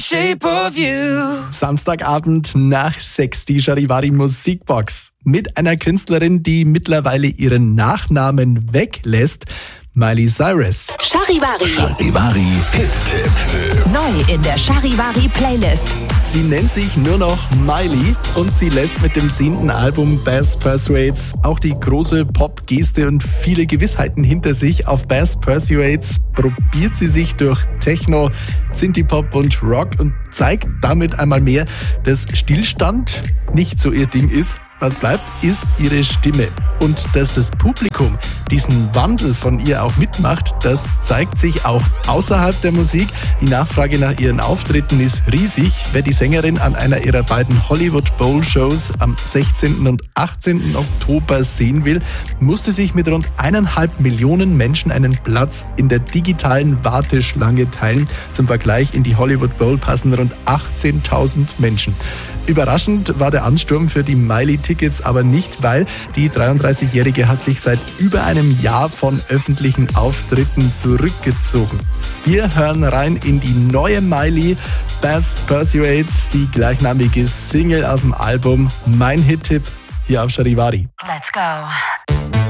Shape of you. Samstagabend nach 6, die Charivari Musikbox. Mit einer Künstlerin, die mittlerweile ihren Nachnamen weglässt. Miley Cyrus. Charivari Hit-Tipp. Neu in der Charivari Playlist. Sie nennt sich nur noch Miley und sie lässt mit dem 10. Album Bass Persuades auch die große Pop-Geste und viele Gewissheiten hinter sich. Auf Bass Persuades probiert sie sich durch Techno, Synthie-Pop und Rock und zeigt damit einmal mehr, dass Stillstand nicht so ihr Ding ist. Was bleibt, ist ihre Stimme. Und dass das Publikum diesen Wandel von ihr auch mitmacht, das zeigt sich auch außerhalb der Musik. Die Nachfrage nach ihren Auftritten ist riesig. Wer die Sängerin an einer ihrer beiden Hollywood Bowl Shows am 16. und 18. Oktober sehen will, musste sich mit rund 1,5 Millionen Menschen einen Platz in der digitalen Warteschlange teilen. Zum Vergleich, in die Hollywood Bowl passen rund 18.000 Menschen. Überraschend war der Ansturm für die Miley-Tickets aber nicht, weil die 33-Jährige hat sich seit über einem Jahr von öffentlichen Auftritten zurückgezogen. Wir hören rein in die neue Miley, Bass Persuades, die gleichnamige Single aus dem Album. Mein Hit-Tipp hier auf Charivari. Let's go.